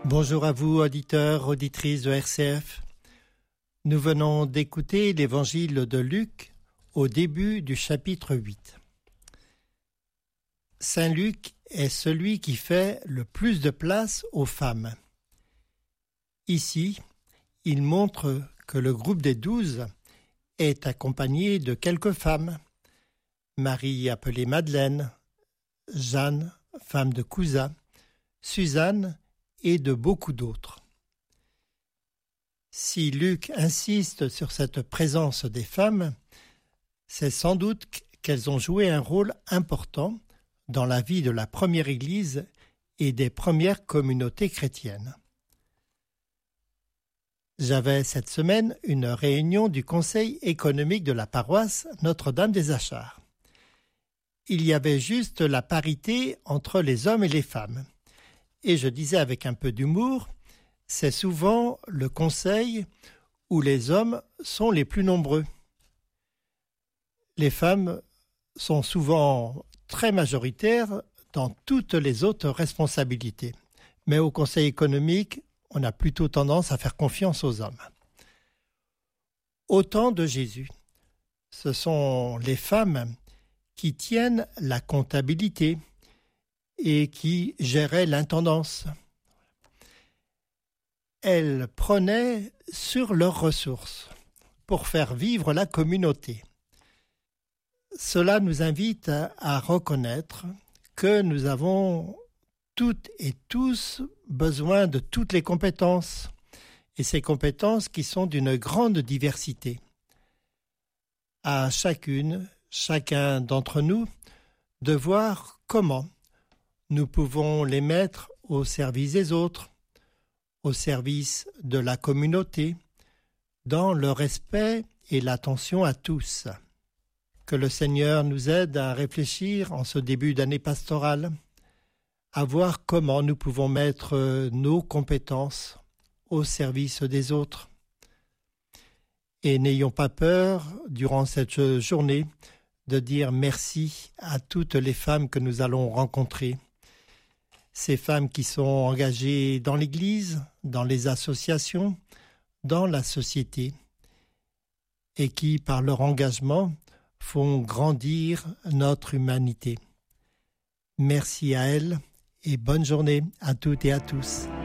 Bonjour à vous, auditeurs, auditrices de RCF. Nous venons d'écouter l'évangile de Luc au début du chapitre 8. Saint Luc est celui qui fait le plus de place aux femmes. Ici, il montre que le groupe des 12 est accompagné de quelques femmes. Marie appelée Madeleine, Jeanne, femme de Couza, Suzanne et de beaucoup d'autres. Si Luc insiste sur cette présence des femmes, c'est sans doute qu'elles ont joué un rôle important dans la vie de la première Église et des premières communautés chrétiennes. J'avais cette semaine une réunion du Conseil économique de la paroisse Notre-Dame des Achards. Il y avait juste la parité entre les hommes et les femmes. Et je disais avec un peu d'humour, c'est souvent le conseil où les hommes sont les plus nombreux. Les femmes sont souvent très majoritaires dans toutes les autres responsabilités. Mais au Conseil économique, on a plutôt tendance à faire confiance aux hommes. Au temps de Jésus, ce sont les femmes qui tiennent la comptabilité et qui géraient l'intendance. Elles prenaient sur leurs ressources pour faire vivre la communauté. Cela nous invite à reconnaître que nous avons toutes et tous besoin de toutes les compétences, et ces compétences qui sont d'une grande diversité. À chacun d'entre nous, de voir comment nous pouvons les mettre au service des autres, au service de la communauté, dans le respect et l'attention à tous. Que le Seigneur nous aide à réfléchir en ce début d'année pastorale, à voir comment nous pouvons mettre nos compétences au service des autres. Et n'ayons pas peur, durant cette journée, de dire merci à toutes les femmes que nous allons rencontrer. Ces femmes qui sont engagées dans l'Église, dans les associations, dans la société, et qui, par leur engagement, font grandir notre humanité. Merci à elles et bonne journée à toutes et à tous.